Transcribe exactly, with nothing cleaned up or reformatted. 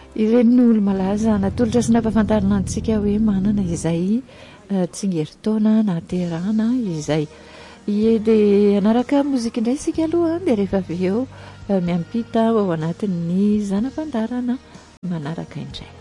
iren'olo malaza natolotra sy nampahafantarina antsika hoe manana izay tsingeritaona naterana izay dia anaraka mozika indray sika aloha dia rehefa avy eo miampita ao anatin'ny zana-pandarana manaraka indray.